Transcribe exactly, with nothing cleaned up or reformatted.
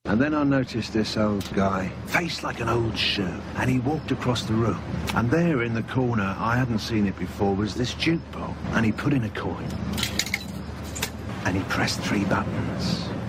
And then I noticed this old guy, face like an old shoe, and he walked across the room. And there in the corner, I hadn't seen it before, was this jukebox. And he put in a coin. And he pressed three buttons.